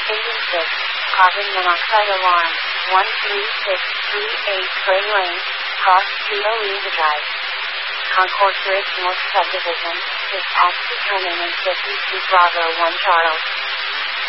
Engine 6, carbon monoxide alarm, 13638 Gray Lane, cross COE Guide. Concourse Ridge North Subdivision, dispatch to terminal 52 Bravo 1 Charles.